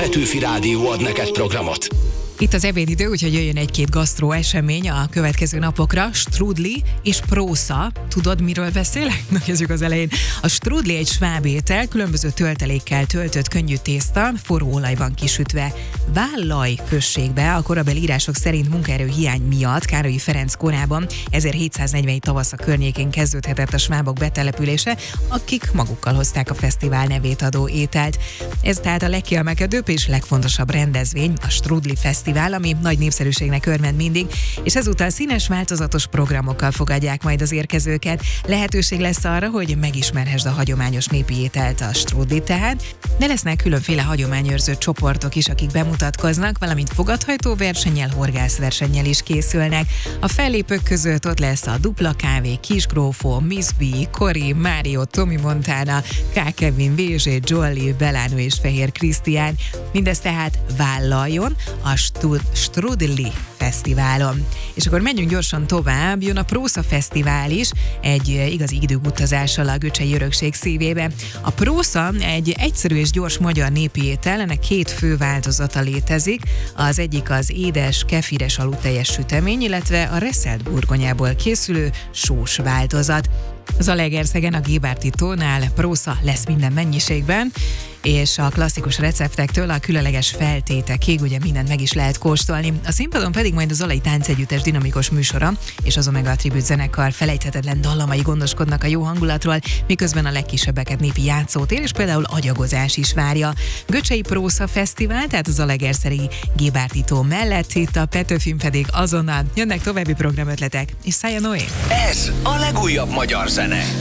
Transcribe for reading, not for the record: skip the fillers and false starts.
Petőfi Rádió ad neked programot. Itt az ebédidő, úgyhogy jöjjön egy-két gasztró esemény a következő napokra. Strudli és prósza. Tudod, miről beszélek? Na, kezdjük az elején. A strudli egy sváb étel, különböző töltelékkel töltött könnyű tészta, forró olajban kisütve. Vállaj községbe a korabeli írások szerint munkaerő hiány miatt Károlyi Ferenc korában 1747 tavasza környékén kezdődhetett a svábok betelepülése, akik magukkal hozták a fesztivál nevét adó ételt. Ez tehát a legkiemelkedőbb és legfontosabb rendezvény, a Strudli Fesztivál, ami nagy népszerűségnek örvend mindig, és ezúttal színes, változatos programokkal fogadják majd az érkezőket. Lehetőség lesz arra, hogy megismerhessd a hagyományos népi ételt, a strudlit tehát, de lesznek különféle hagyományőrző csoportok is, akik bemutatkoznak, valamint fogadhajtó versennyel, horgászversennyel is készülnek. A fellépők között ott lesz a Dupla Kávé, Kisgrófó, Miss B, Kori, Mário, Tommy Montana, K. Kevin, VZ, Jolly, Belánó és Fehér Krisztián. Mindez tehát vállaljon a Strudli Fesztiválon. És akkor menjünk gyorsan tovább, jön a Prósza Fesztivál is, egy igazi időutazással a göcsei örökség szívébe. A prósza egy egyszerű és gyors magyar népi étel, ennek két fő változata létezik. Az egyik az édes, kefires aludteljes sütemény, illetve a reszelt burgonyából készülő sós változat. Zalaegerszegen a Gébárti tónál prósza lesz minden mennyiségben, és a klasszikus receptektől a különleges feltétekig ugye mindent meg is lehet kóstolni. A színpadon pedig majd a Zalai Táncegyüttes dinamikus műsora és az Omega Tribute zenekar felejthetetlen dallamai gondoskodnak a jó hangulatról, miközben a legkisebbeket népi játszótér és például agyagozás is várja. Göcsei Prósza Fesztivál, tehát a zalaegerszegi Gébárti tó mellett, itt a Petőfin pedig azonnal jönnek további programötletek, és szállja Noé! Ez a legújabb magyar zene.